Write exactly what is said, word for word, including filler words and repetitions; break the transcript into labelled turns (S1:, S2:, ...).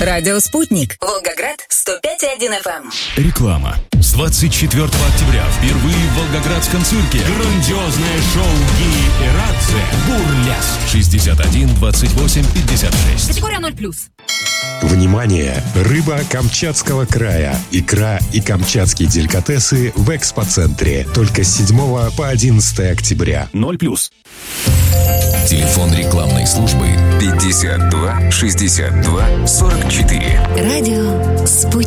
S1: Радио «Спутник». Волгоград, сто пять и один эф эм.
S2: Реклама. С двадцать четвёртого октября впервые в Волгоградском цирке грандиозное шоу Гии и Рация «Бурлеск». шестьдесят один двадцать восемь пятьдесят шесть.
S1: Категория ноль плюс.
S3: Внимание! Рыба Камчатского края. Икра и камчатские деликатесы в экспоцентре. Только с седьмого по одиннадцатое октября.
S2: ноль плюс.
S4: Телефон рекламной службы пятьдесят два шестьдесят два сорок четыре.
S1: Радио «Спутник».